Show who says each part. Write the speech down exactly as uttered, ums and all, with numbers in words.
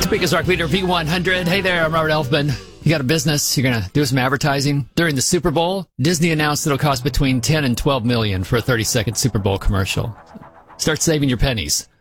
Speaker 1: Topeka's Rock Leader V one hundred. Hey there, I'm Robert Elfman. You got a business, you're going to do some advertising. During the Super Bowl, Disney announced it'll cost between ten and twelve million for a thirty second Super Bowl commercial. Start saving your pennies.